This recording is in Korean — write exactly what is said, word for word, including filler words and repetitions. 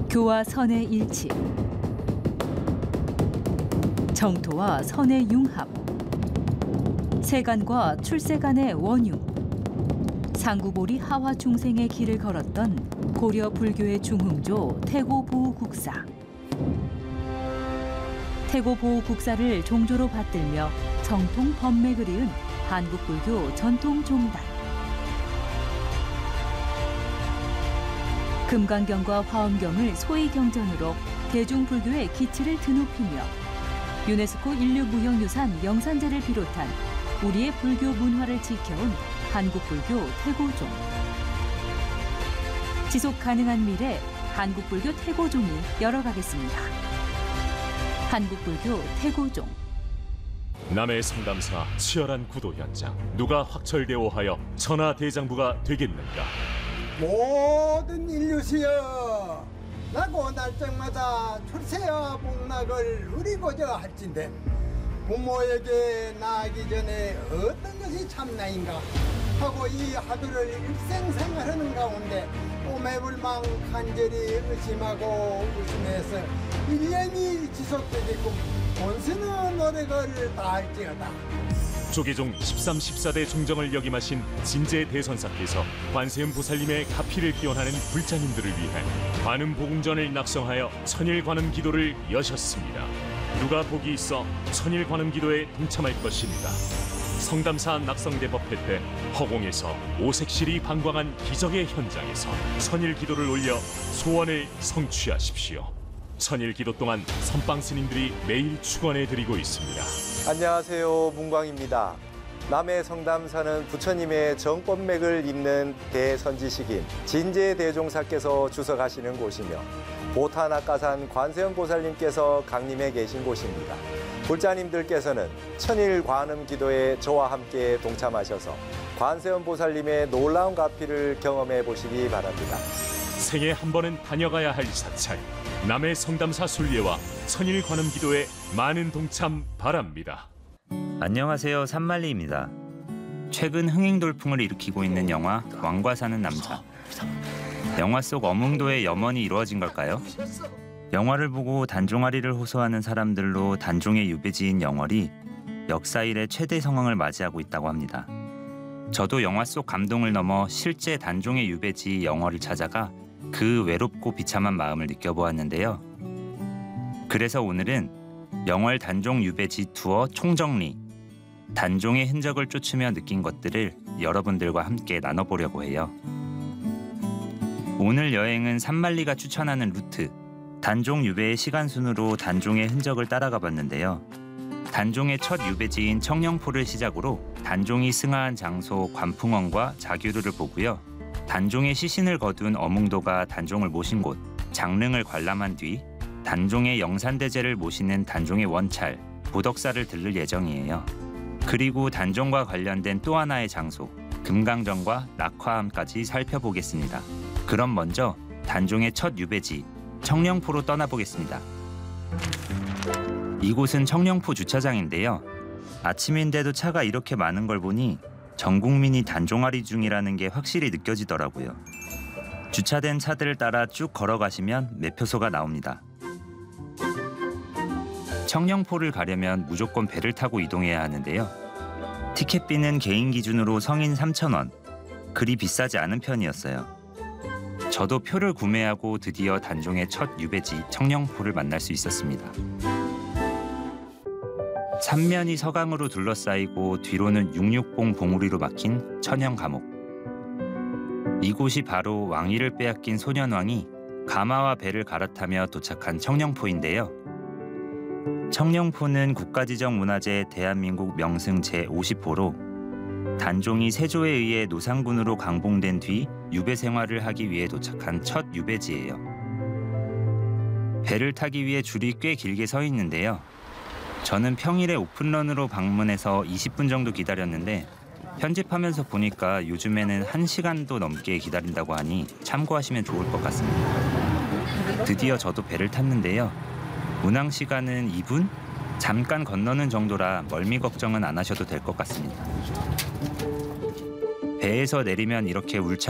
교와 선의 일치, 정토와 선의 융합, 세간과 출세간의 원융, 상구보리 하화 중생의 길을 걸었던 고려 불교의 중흥조 태고보호국사. 태고보호국사를 종조로 받들며 정통 법맥을 이은 한국불교 전통종단. 금강경과 화엄경을 소위경전으로 대중불교의 기치를 드높이며 유네스코 인류무형유산 영산제를 비롯한 우리의 불교 문화를 지켜온 한국불교 태고종. 지속 가능한 미래 한국불교 태고종이 열어가겠습니다. 한국불교 태고종. 남해 상담사 치열한 구도 현장. 누가 확철대오하여 천하대장부가 되겠는가? 모든 인류시여, 나고 날짜마다 출세와 복락을 누리고자 할진대 부모에게 나아가기 전에 어떤 것이 참나인가 하고 이 하루를 일생생활하는 가운데 오매불망 간절히 의심하고 의심해서 일 년이 지속되게끔 온순한 노력을 다할지어다. 조계종 십삼, 십사대 중정을 역임하신 진제 대선사께서 관세음 보살님의 가피를 기원하는 불자님들을 위해 관음 복음전을 낙성하여 천일 관음 기도를 여셨습니다. 누가 복이 있어 천일 관음 기도에 동참할 것인가? 성담사 낙성대법회 때 허공에서 오색실이 방광한 기적의 현장에서 천일 기도를 올려 소원을 성취하십시오. 천일 기도 동안 선방 스님들이 매일 축원해 드리고 있습니다. 안녕하세요, 문광입니다. 남해 성담사는 부처님의 정법맥을 잇는 대선지식인 진제대종사께서 주석하시는 곳이며 보타낙가산 관세음보살님께서 강림해 계신 곳입니다. 불자님들께서는 천일 관음 기도에 저와 함께 동참하셔서 관세음보살님의 놀라운 가피를 경험해 보시기 바랍니다. 생애 한 번은 다녀가야 할 사찰, 남해 성담사 순례와 천일 관음 기도에 많은 동참 바랍니다. 안녕하세요, 산말리입니다. 최근 흥행 돌풍을 일으키고 있는 영화 왕과 사는 남자. 영화 속 어몽도의 염원이 이루어진 걸까요? 영화를 보고 단종아리를 호소하는 사람들로 단종의 유배지인 영월이 역사 이래 최대 성황을 맞이하고 있다고 합니다. 저도 영화 속 감동을 넘어 실제 단종의 유배지 영월을 찾아가 그 외롭고 비참한 마음을 느껴보았는데요. 그래서 오늘은 영월 단종 유배지 투어 총정리, 단종의 흔적을 쫓으며 느낀 것들을 여러분들과 함께 나눠보려고 해요. 오늘 여행은 산말리가 추천하는 루트, 단종 유배의 시간순으로 단종의 흔적을 따라가 봤는데요. 단종의 첫 유배지인 청령포를 시작으로 단종이 승하한 장소 관풍원과 자규르를 보고요. 단종의 시신을 거둔 어몽도가 단종을 모신 곳 장릉을 관람한 뒤 단종의 영산대제를 모시는 단종의 원찰 보덕사를 들를 예정이에요. 그리고 단종과 관련된 또 하나의 장소 금강정과 낙화암까지 살펴보겠습니다. 그럼 먼저 단종의 첫 유배지 청령포로 떠나보겠습니다. 이곳은 청령포 주차장인데요. 아침인데도 차가 이렇게 많은 걸 보니 전 국민이 단종아리 중이라는 게 확실히 느껴지더라고요. 주차된 차들을 따라 쭉 걸어가시면 매표소가 나옵니다. 청령포를 가려면 무조건 배를 타고 이동해야 하는데요. 티켓비는 개인 기준으로 성인 삼천 원, 그리 비싸지 않은 편이었어요. 저도 표를 구매하고 드디어 단종의 첫 유배지 청령포를 만날 수 있었습니다. 삼면이 서강으로 둘러싸이고 뒤로는 육육봉 봉우리로 막힌 천연 감옥. 이곳이 바로 왕위를 빼앗긴 소년왕이 가마와 배를 갈아타며 도착한 청령포인데요. 청령포는 국가지정문화재 대한민국 명승 제오십 호로 단종이 세조에 의해 노상군으로 강봉된 뒤 유배 생활을 하기 위해 도착한 첫 유배지예요. 배를 타기 위해 줄이 꽤 길게 서 있는데요. 저는 평일에 오픈런으로 방문해서 이십 분 정도 기다렸는데 편집하면서 보니까 요즘에는 한 시간도 넘게 기다린다고 하니 참고하시면 좋을 것 같습니다. 드디어 저도 배를 탔는데요. 운항 시간은 이 분? 잠깐 건너는 정도라 멀미 걱정은 안 하셔도 될 것 같습니다. 배에서 내리면 이렇게 울창